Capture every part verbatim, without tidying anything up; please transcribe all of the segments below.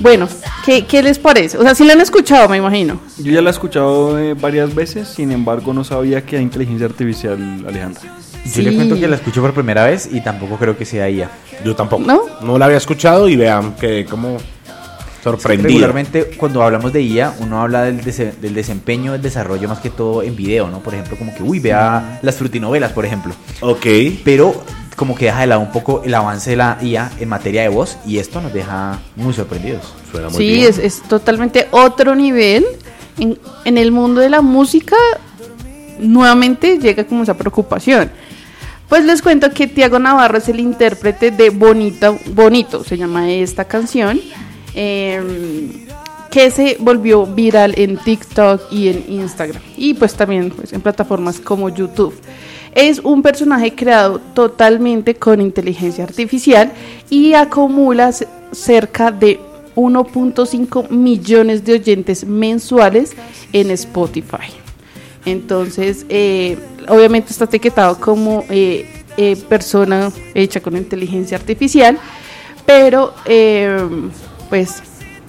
Bueno, ¿qué, qué les parece? O sea, sí la han escuchado, me imagino. Yo ya la he escuchado eh, varias veces, sin embargo no sabía que era inteligencia artificial, Alejandra. Yo Sí. le cuento que la escucho por primera vez y tampoco creo que sea I A. Yo tampoco. ¿No? No la había escuchado y vean que como sorprendido. Regularmente cuando hablamos de I A, uno habla del, dese- del desempeño, del desarrollo más que todo en video, ¿no? Por ejemplo, como que, uy, vea las frutinovelas, por ejemplo. Ok. Pero como que deja de lado un poco el avance de la I A en materia de voz y esto nos deja muy sorprendidos. Suena muy Sí, bien. es, es totalmente otro nivel. En, en el mundo de la música, nuevamente llega como esa preocupación. Pues les cuento que Tiago Navarro es el intérprete de Bonita, Bonito, se llama esta canción, eh, que se volvió viral en TikTok y en Instagram, y pues también pues, en plataformas como YouTube. Es un personaje creado totalmente con inteligencia artificial y acumula c- cerca de uno punto cinco millones de oyentes mensuales en Spotify. Entonces, eh, obviamente está etiquetado como eh, eh, persona hecha con inteligencia artificial, pero eh, pues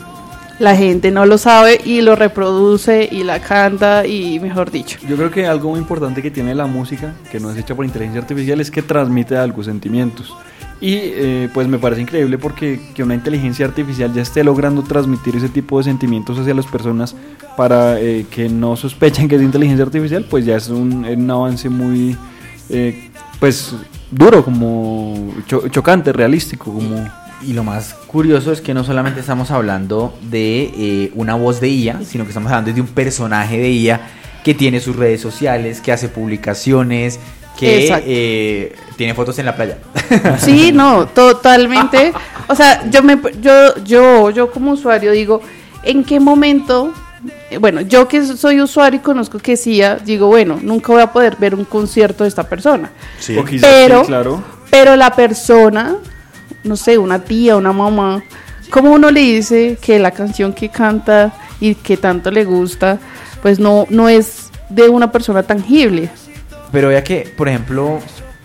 la gente no lo sabe y lo reproduce y la canta y mejor dicho. Yo creo que algo muy importante que tiene la música, que no es hecha por inteligencia artificial, es que transmite algo, sentimientos. Y eh, pues me parece increíble porque que una inteligencia artificial ya esté logrando transmitir ese tipo de sentimientos hacia las personas para eh, que no sospechen que es inteligencia artificial, pues ya es un, un avance muy eh, pues duro, como cho- chocante, realístico, como... Y lo más curioso es que no solamente estamos hablando de eh, una voz de I A, sino que estamos hablando de un personaje de I A que tiene sus redes sociales, que hace publicaciones, que eh, tiene fotos en la playa. Sí, no, totalmente. O sea, yo me yo yo yo como usuario digo, ¿en qué momento? Eh, Bueno, yo que soy usuario y conozco que sí, ah, digo, bueno, nunca voy a poder ver un concierto de esta persona. Sí. O quizás Pero, sí, claro. pero la persona, no sé, una tía, una mamá, ¿cómo uno le dice que la canción que canta y que tanto le gusta, pues no, no es de una persona tangible? Pero vea que, por ejemplo,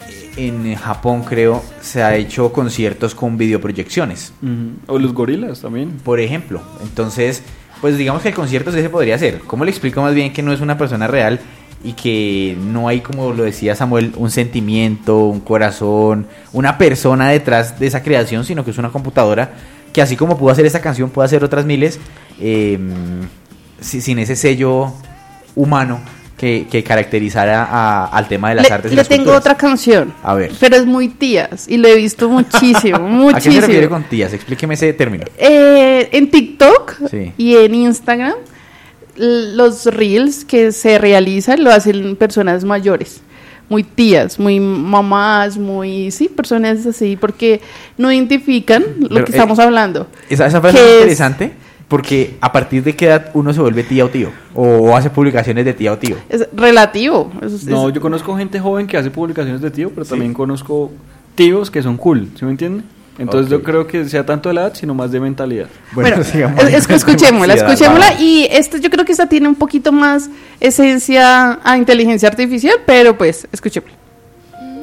en Japón creo se ha hecho conciertos con videoproyecciones, Ujú. O los gorilas también. por ejemplo. Entonces, pues digamos que el concierto sí se podría hacer. ¿Cómo le explico más bien que no es una persona real y que no hay, como lo decía Samuel, un sentimiento, un corazón, una persona detrás de esa creación, sino que es una computadora que así como pudo hacer esa canción, puede hacer otras miles eh, si- sin ese sello humano que, que caracterizara a- al tema de las Le, artes y le las tengo culturas. otra canción, A ver. pero es muy tías y lo he visto muchísimo, ¿A qué se refiere muchísimo. con tías? Explíqueme ese término. Eh, en TikTok Sí. y en Instagram, l- los reels que se realizan lo hacen personas mayores, muy tías, muy mamás, muy, sí, personas así, porque no identifican lo Pero, que eh, estamos hablando. Esa, esa frase ¿Qué es es? interesante porque a partir de qué edad uno se vuelve tía o tío o hace publicaciones de tía o tío. Es relativo. es- No, es- yo conozco gente joven que hace publicaciones de tío, pero también conozco tíos que son cool, ¿sí me entienden? Entonces Ok. yo creo que sea tanto de la edad, sino más de mentalidad. Bueno, sigamos. es, es que escuchémosla, Demasiada, escuchémosla vamos. y esto yo creo que esta tiene un poquito más esencia a inteligencia artificial, pero pues escuchémosla.